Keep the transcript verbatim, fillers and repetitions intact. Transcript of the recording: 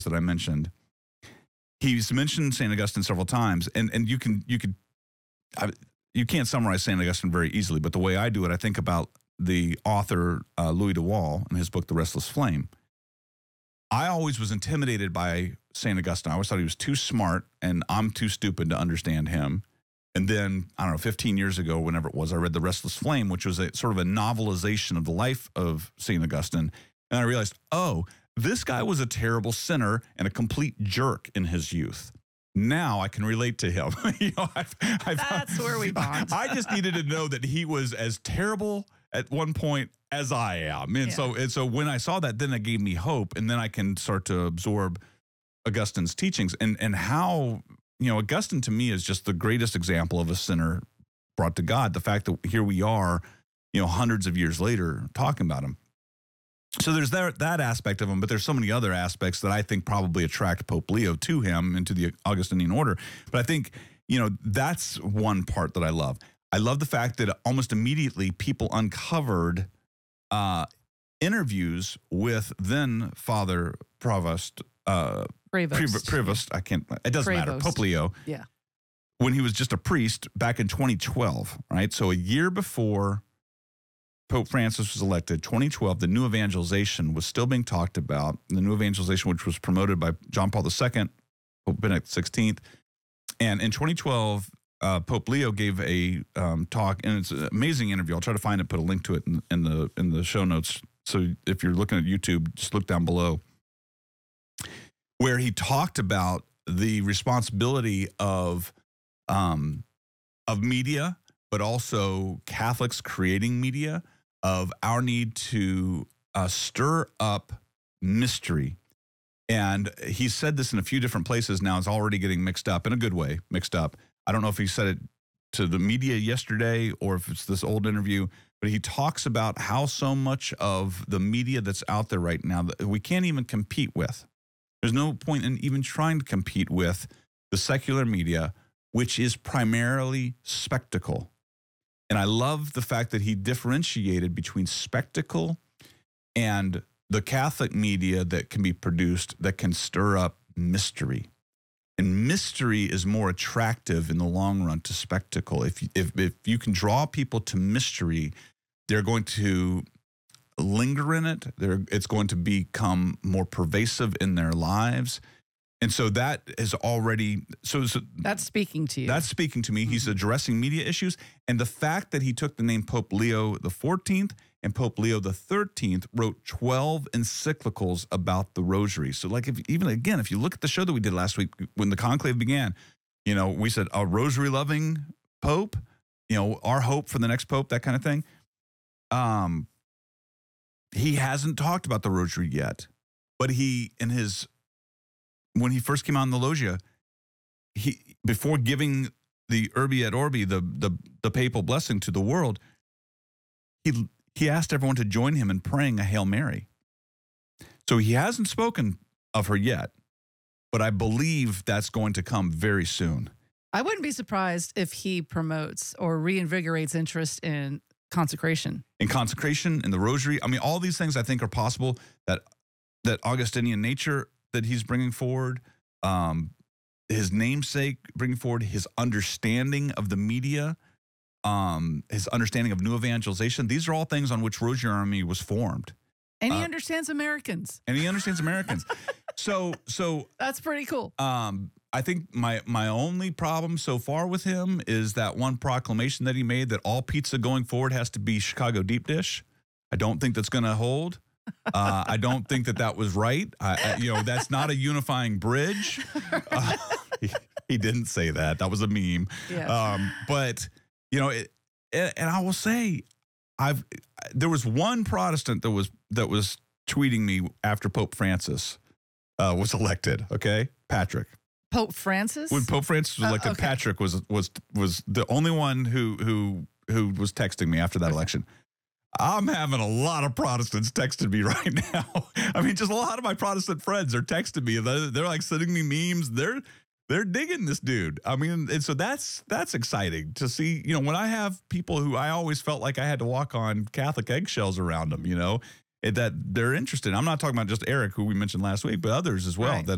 that I mentioned, he's mentioned Saint Augustine several times, and and you can you could I, you can't summarize Saint Augustine very easily, but the way I do it, I think about the author uh, Louis de Waal and his book The Restless Flame. I always was intimidated by Saint Augustine. I always thought he was too smart, and I'm too stupid to understand him. And then, I don't know, fifteen years ago, whenever it was, I read The Restless Flame, which was a sort of a novelization of the life of Saint Augustine. And I realized, oh, this guy was a terrible sinner and a complete jerk in his youth. Now I can relate to him. you know, I've, I've, That's where we bond. I just needed to know that he was as terrible at one point as I am. And, yeah. so, and so when I saw that, then it gave me hope. And then I can start to absorb Augustine's teachings and, and how, you know, Augustine to me is just the greatest example of a sinner brought to God. The fact that here we are, you know, hundreds of years later talking about him. So there's that, that aspect of him, but there's so many other aspects that I think probably attract Pope Leo to him and to the Augustinian order. But I think, you know, that's one part that I love. I love the fact that almost immediately people uncovered uh, interviews with then Father Provost, uh, Prevost. Prevost, I can't, it doesn't Prevost. matter, Pope Leo. Yeah. When he was just a priest back in twenty twelve, right? So a year before Pope Francis was elected, twenty twelve, the new evangelization was still being talked about. The new evangelization, which was promoted by John Paul the Second, Pope Benedict the sixteenth. And in twenty twelve, uh, Pope Leo gave a um, talk, and it's an amazing interview. I'll try to find it, put a link to it in, in the in the show notes. So if you're looking at YouTube, just look down below, where he talked about the responsibility of um, of media, but also Catholics creating media, of our need to uh, stir up mystery. And he said this in a few different places now. It's already getting mixed up in a good way, mixed up. I don't know if he said it to the media yesterday or if it's this old interview, but he talks about how so much of the media that's out there right now that we can't even compete with. There's no point in even trying to compete with the secular media, which is primarily spectacle. And I love the fact that he differentiated between spectacle and the Catholic media that can be produced that can stir up mystery. And mystery is more attractive in the long run to spectacle. If, if, if you can draw people to mystery, they're going to linger in it. They're, it's going to become more pervasive in their lives. And so that is already, so, so that's speaking to you. That's speaking to me. Mm-hmm. He's addressing media issues. And the fact that he took the name Pope Leo the fourteenth and Pope Leo the thirteenth wrote twelve encyclicals about the rosary. So like if even again, if you look at the show that we did last week when the conclave began, you know, we said a rosary loving Pope, you know, our hope for the next Pope, that kind of thing. Um, he hasn't talked about the rosary yet, but he, in his, when he first came out in the loggia, he before giving the Urbi et Orbi, the the the papal blessing to the world, he he asked everyone to join him in praying a Hail Mary. So he hasn't spoken of her yet, but I believe that's going to come very soon. I wouldn't be surprised if he promotes or reinvigorates interest in consecration. In consecration, in the rosary. I mean, all these things I think are possible, that that Augustinian nature that he's bringing forward, um, his namesake bringing forward, his understanding of the media, um, his understanding of new evangelization. These are all things on which Rosary Army was formed. And he uh, understands Americans. And he understands Americans. so, so that's pretty cool. Um, I think my my only problem so far with him is that one proclamation that he made that all pizza going forward has to be Chicago deep dish. I don't think that's going to hold. Uh, I don't think that that was right. I, I, you know, that's not a unifying bridge. Uh, he, he didn't say that. That was a meme. Yeah. Um, but, you know, it, and, and I will say, I've there was one Protestant that was that was tweeting me after Pope Francis uh, was elected. Okay, Patrick. Pope Francis. When Pope Francis was elected, uh, okay. Patrick was was was the only one who who who was texting me after that okay. election. I'm having a lot of Protestants texting me right now. I mean, just a lot of my Protestant friends are texting me. They're, they're like sending me memes. They're they're digging this dude. I mean, and so that's that's exciting to see. You know, when I have people who I always felt like I had to walk on Catholic eggshells around them, you know, it, that they're interested. I'm not talking about just Eric, who we mentioned last week, but others as well. Right. That